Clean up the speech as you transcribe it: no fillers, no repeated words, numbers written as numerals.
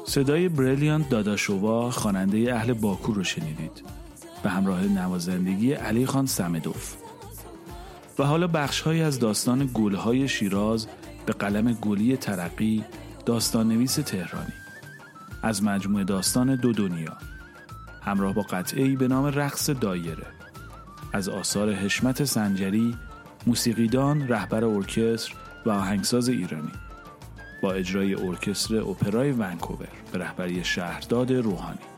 صدای بریلیانت داداشووا خواننده اهل باکو رو شنیدید به همراه نوازندگی علی خان سمدوف. و حالا بخش‌هایی از داستان گل‌های شیراز به قلم گلی ترقی، داستان نویس تهرانی، از مجموعه داستان دو دنیا، همراه با قطعه‌ای به نام رقص دایره از آثار حشمت سنجری، موسیقیدان، رهبر ارکستر و آهنگساز ایرانی، با اجرای ارکستر اپرای ونکوور به رهبری شهرداد روحانی.